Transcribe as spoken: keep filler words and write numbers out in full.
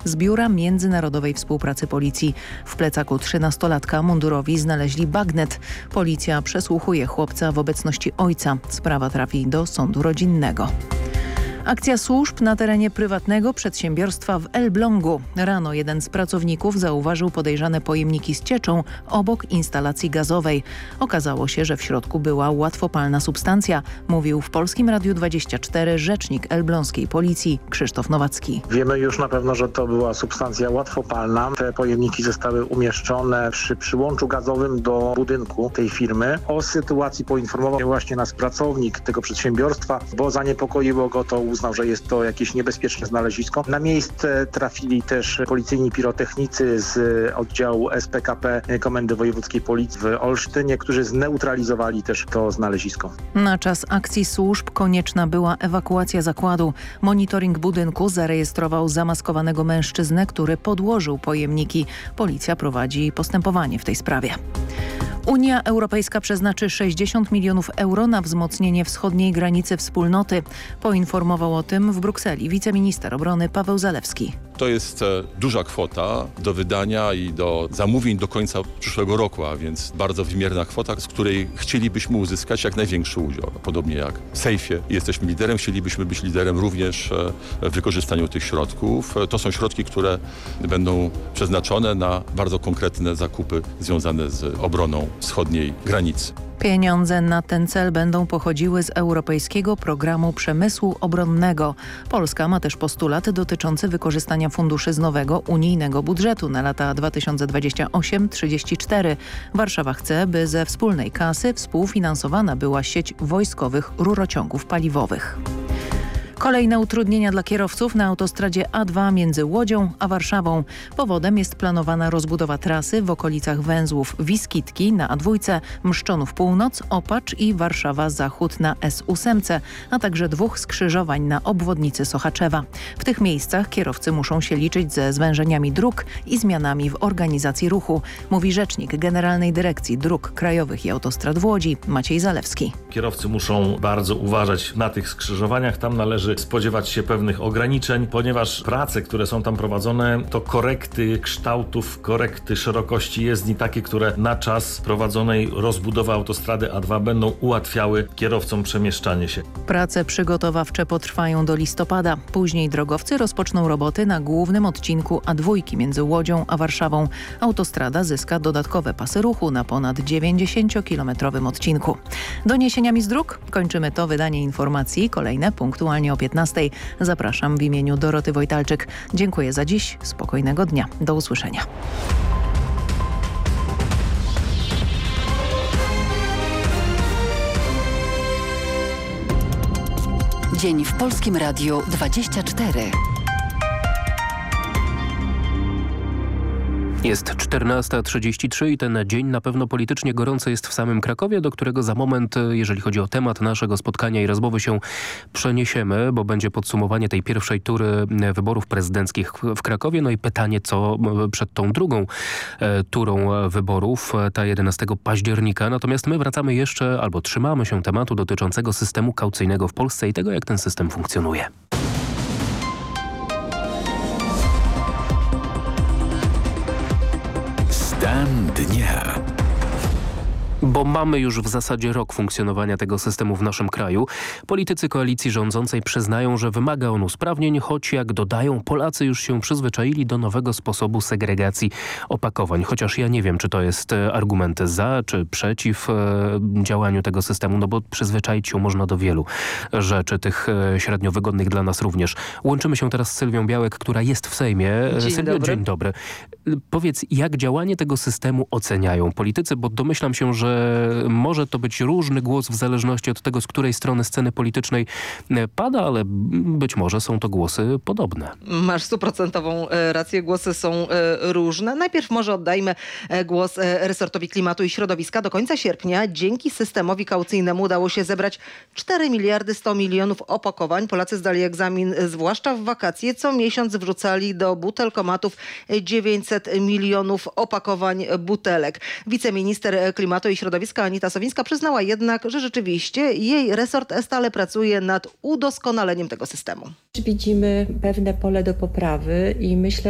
z Biura Międzynarodowej Współpracy Policji. W plecaku trzynastolatka mundurowi znaleźli bagnet. Policja przesłuchuje chłopca w obecności ojca. Sprawa trafi do sądu rodzinnego. Akcja służb na terenie prywatnego przedsiębiorstwa w Elblągu. Rano jeden z pracowników zauważył podejrzane pojemniki z cieczą obok instalacji gazowej. Okazało się, że w środku była łatwopalna substancja, mówił w Polskim Radiu dwadzieścia cztery rzecznik elbląskiej policji Krzysztof Nowacki. Wiemy już na pewno, że to była substancja łatwopalna. Te pojemniki zostały umieszczone przy przyłączu gazowym do budynku tej firmy. O sytuacji poinformował właśnie nas pracownik tego przedsiębiorstwa, bo zaniepokoiło go to. Uznał, że jest to jakieś niebezpieczne znalezisko. Na miejsce trafili też policyjni pirotechnicy z oddziału S P K P Komendy Wojewódzkiej Policji w Olsztynie, którzy zneutralizowali też to znalezisko. Na czas akcji służb konieczna była ewakuacja zakładu. Monitoring budynku zarejestrował zamaskowanego mężczyznę, który podłożył pojemniki. Policja prowadzi postępowanie w tej sprawie. Unia Europejska przeznaczy sześćdziesiąt milionów euro na wzmocnienie wschodniej granicy wspólnoty. Poinformował o tym w Brukseli wiceminister obrony Paweł Zalewski. To jest duża kwota do wydania i do zamówień do końca przyszłego roku, a więc bardzo wymierna kwota, z której chcielibyśmy uzyskać jak największy udział. Podobnie jak w Sejfie jesteśmy liderem, chcielibyśmy być liderem również w wykorzystaniu tych środków. To są środki, które będą przeznaczone na bardzo konkretne zakupy związane z obroną wschodniej granicy. Pieniądze na ten cel będą pochodziły z Europejskiego Programu Przemysłu Obronnego. Polska ma też postulat dotyczący wykorzystania funduszy z nowego unijnego budżetu na lata dwa tysiące dwudziesty ósmy do trzydziestego czwartego. Warszawa chce, by ze wspólnej kasy współfinansowana była sieć wojskowych rurociągów paliwowych. Kolejne utrudnienia dla kierowców na autostradzie A dwa między Łodzią a Warszawą. Powodem jest planowana rozbudowa trasy w okolicach węzłów Wiskitki na A dwa, Mszczonów Północ, Opacz i Warszawa Zachód na S osiem, a także dwóch skrzyżowań na obwodnicy Sochaczewa. W tych miejscach kierowcy muszą się liczyć ze zwężeniami dróg i zmianami w organizacji ruchu, mówi rzecznik Generalnej Dyrekcji Dróg Krajowych i Autostrad w Łodzi Maciej Zalewski. Kierowcy muszą bardzo uważać na tych skrzyżowaniach. Tam należy spodziewać się pewnych ograniczeń, ponieważ prace, które są tam prowadzone, to korekty kształtów, korekty szerokości jezdni, takie, które na czas prowadzonej rozbudowy autostrady A dwa będą ułatwiały kierowcom przemieszczanie się. Prace przygotowawcze potrwają do listopada. Później drogowcy rozpoczną roboty na głównym odcinku A dwa między Łodzią a Warszawą. Autostrada zyska dodatkowe pasy ruchu na ponad dziewięćdziesięciokilometrowym odcinku. Doniesieniami z dróg kończymy to wydanie informacji. Kolejne punktualnie o piętnastej. Zapraszam w imieniu Doroty Wojtalczyk. Dziękuję za dziś. Spokojnego dnia. Do usłyszenia. Dzień w Polskim Radiu dwadzieścia cztery. Jest czternasta trzydzieści trzy i ten dzień na pewno politycznie gorący jest w samym Krakowie, do którego za moment, jeżeli chodzi o temat naszego spotkania i rozmowy, się przeniesiemy, bo będzie podsumowanie tej pierwszej tury wyborów prezydenckich w Krakowie. No i pytanie, co przed tą drugą turą wyborów, ta jedenastego października. Natomiast my wracamy jeszcze, albo trzymamy się tematu dotyczącego systemu kaucyjnego w Polsce i tego, jak ten system funkcjonuje. Stan dnia. Bo mamy już w zasadzie rok funkcjonowania tego systemu w naszym kraju. Politycy koalicji rządzącej przyznają, że wymaga on usprawnień, choć jak dodają, Polacy już się przyzwyczaili do nowego sposobu segregacji opakowań. Chociaż ja nie wiem, czy to jest argument za, czy przeciw e, działaniu tego systemu, no bo przyzwyczaić się można do wielu rzeczy, tych e, średnio wygodnych dla nas również. Łączymy się teraz z Sylwią Białek, która jest w Sejmie. Dzień Sylwio, dobry. Dzień dobry. Powiedz, jak działanie tego systemu oceniają politycy, bo domyślam się, że może to być różny głos w zależności od tego, z której strony sceny politycznej pada, ale być może są to głosy podobne. Masz stuprocentową rację, głosy są różne. Najpierw może oddajmy głos resortowi klimatu i środowiska. Do końca sierpnia dzięki systemowi kaucyjnemu udało się zebrać cztery miliardy sto milionów opakowań. Polacy zdali egzamin, zwłaszcza w wakacje. Co miesiąc wrzucali do butelkomatów dziewięćset milionów opakowań butelek. Wiceminister klimatu i środowiska Anita Sowińska przyznała jednak, że rzeczywiście jej resort stale pracuje nad udoskonaleniem tego systemu. Widzimy pewne pole do poprawy i myślę,